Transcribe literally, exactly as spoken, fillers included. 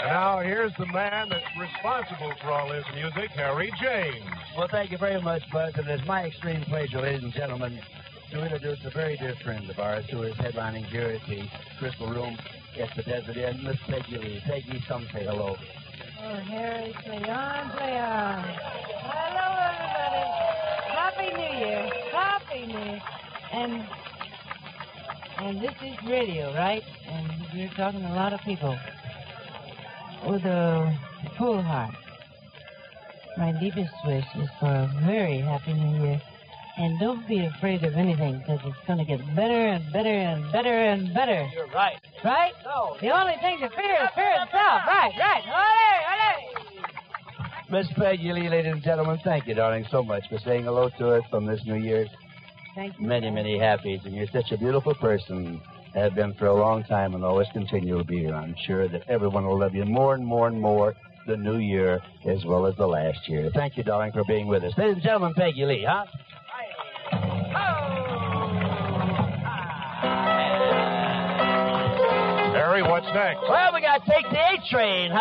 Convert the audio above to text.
Now, here's the man that's responsible for all this music, Harry James. Well, thank you very much, Buzz. And it's my extreme pleasure, ladies and gentlemen, to introduce a very dear friend of ours who is headlining here at the Crystal Room. It's the Desert Inn, Miss Peggy Lee. Peggy, come say hello. Oh, Harry, play on, play on. Hello, everybody. Happy New Year. Happy New Year. And, and this is radio, right? And we're talking to a lot of people with a full heart. My deepest wish is for a very happy New Year. And don't be afraid of anything, because it's going to get better and better and better and better. You're right. Right? No. The only thing to fear is fear itself. Right, right. Ole, ole. Miss Peggy Lee, ladies and gentlemen, thank you, darling, so much for saying hello to us on this New Year's. Thank you. Many, many happies, and you're such a beautiful person. Have been for a long time and always continue to be here. I'm sure that everyone will love you more and more and more the new year as well as the last year. Thank you, darling, for being with us. Ladies and gentlemen, Peggy Lee, huh? Harry, what's next? Well, we got to take the A train.